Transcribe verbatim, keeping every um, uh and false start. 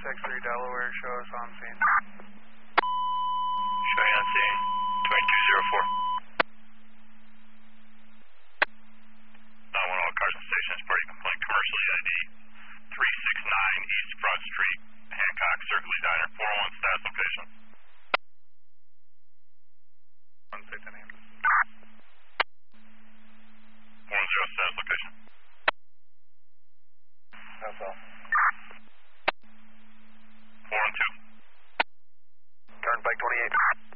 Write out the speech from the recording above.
X three Delaware, show us on scene. Show you on scene, twenty-two zero four. nine one all cars and stations, party complaint, commercial E I D three six nine East Broad Street, Hancock, Circle Diner, four oh one status location. One say the name. four one zero status location. That's all. four one two. Turnpike twenty-eight.